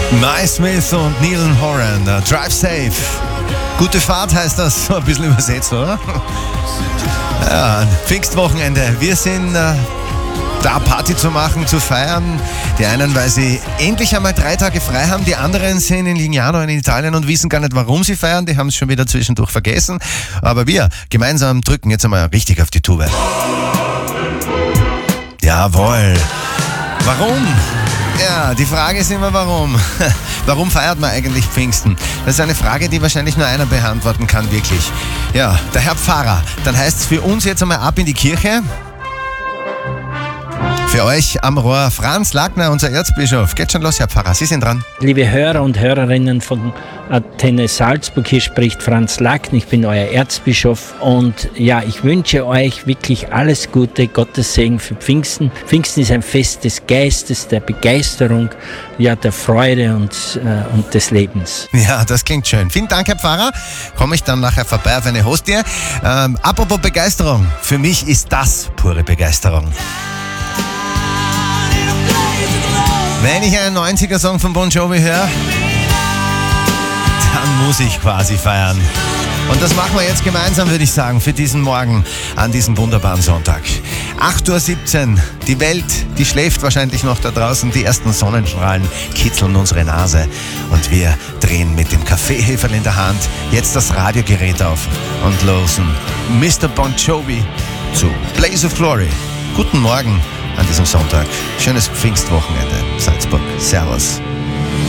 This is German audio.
Miles Smith und Neil Horan, Drive Safe. Gute Fahrt heißt das, so ein bisschen übersetzt, oder? Ja, Pfingstwochenende. Wir sind da Party zu machen, zu feiern. Die einen, weil sie endlich einmal 3 Tage frei haben. Die anderen sind in Lignano in Italien und wissen gar nicht, warum sie feiern. Die haben es schon wieder zwischendurch vergessen. Aber wir gemeinsam drücken jetzt einmal richtig auf die Tube. Jawohl. Warum? Ja, die Frage ist immer, warum? Warum feiert man eigentlich Pfingsten? Das ist eine Frage, die wahrscheinlich nur einer beantworten kann, wirklich. Ja, der Herr Pfarrer. Dann heißt es für uns jetzt einmal ab in die Kirche. Für euch am Rohr Franz Lagner, unser Erzbischof. Geht schon los, Herr Pfarrer, Sie sind dran. Liebe Hörer und Hörerinnen von Antenne Salzburg, hier spricht Franz Lagner, ich bin euer Erzbischof und ja, ich wünsche euch wirklich alles Gute, Gottes Segen für Pfingsten. Pfingsten ist ein Fest des Geistes, der Begeisterung, ja, der Freude und des Lebens. Ja, das klingt schön. Vielen Dank, Herr Pfarrer. Komme ich dann nachher vorbei auf eine Hostie. Apropos Begeisterung, für mich ist das pure Begeisterung. Wenn ich einen 90er-Song von Bon Jovi höre, dann muss ich quasi feiern. Und das machen wir jetzt gemeinsam, würde ich sagen, für diesen Morgen an diesem wunderbaren Sonntag. 8:17 Uhr, die Welt, die schläft wahrscheinlich noch da draußen. Die ersten Sonnenstrahlen kitzeln unsere Nase. Und wir drehen mit dem Kaffeeheferl in der Hand jetzt das Radiogerät auf und losen Mr. Bon Jovi zu Blaze of Glory. Guten Morgen an diesem Sonntag. Schönes Pfingstwochenende. Salzburg. Servus.